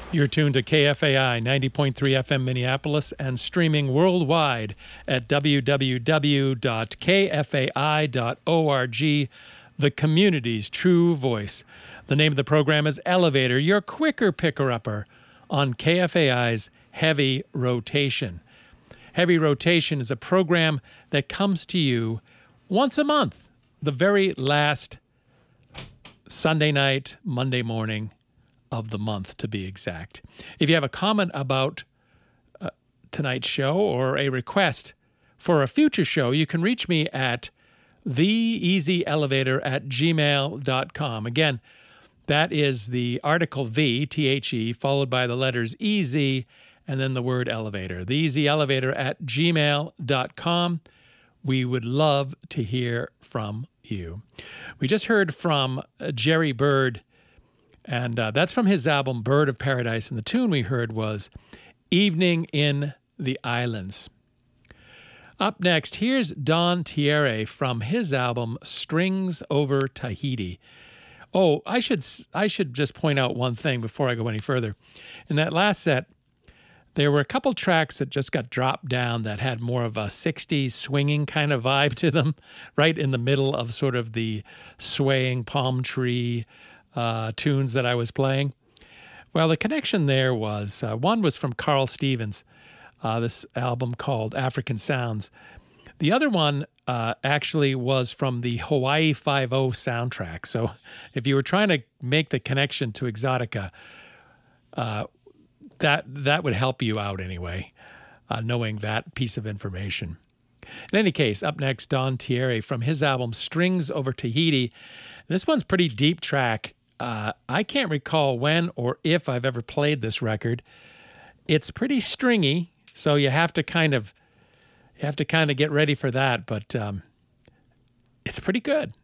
You're tuned to KFAI 90.3 FM Minneapolis and streaming worldwide at www.kfai.org, the community's true voice. The name of the program is Elevator, your quicker picker-upper on KFAI's Heavy Rotation. Heavy Rotation is a program that comes to you once a month, the very last Sunday night, Monday morning of the month, to be exact. If you have a comment about tonight's show or a request for a future show, you can reach me at theeasyelevator@gmail.com. Again, that is the article the, T-H-E, followed by the letters EZ, and then the word elevator. theeasyelevator@gmail.com. We would love to hear from you. We just heard from Jerry Byrd, and that's from his album Bird of Paradise, and the tune we heard was Evening in the Islands. Up next, here's Don Thierry from his album Strings Over Tahiti. Oh, I should just point out one thing before I go any further. In that last set, there were a couple tracks that just got dropped down that had more of a 60s swinging kind of vibe to them, right in the middle of sort of the swaying palm tree tunes that I was playing. Well, the connection there was, one was from Carl Stevens, this album called African Sounds. The other one actually was from the Hawaii Five-0 soundtrack. So if you were trying to make the connection to Exotica, that would help you out anyway, knowing that piece of information. In any case, up next, Don Thierry from his album Strings Over Tahiti. This one's pretty deep track. I can't recall when or if I've ever played this record. It's pretty stringy, so you have to kind of get ready for that, but it's pretty good.